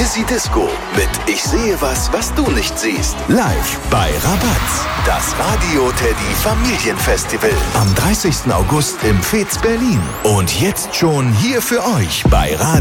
Dizzy Disco mit Ich sehe was du nicht siehst. Live bei Rabatz. Das Radio Teddy Familienfestival am 30. August im Fez Berlin. Und jetzt schon hier für euch bei Radio